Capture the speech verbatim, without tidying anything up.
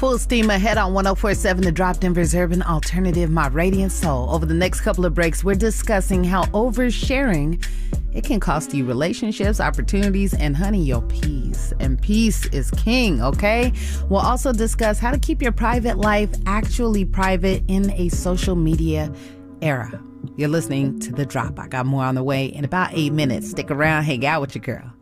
Full steam ahead on one oh four point seven The Drop, Denver's urban alternative, my radiant soul. Over the next couple of breaks, we're discussing how oversharing, it can cost you relationships, opportunities, and honey, your peace. And peace is king, okay? We'll also discuss how to keep your private life actually private in a social media era. You're listening to The Drop. I got more on the way in about eight minutes. Stick around, hang out with your girl.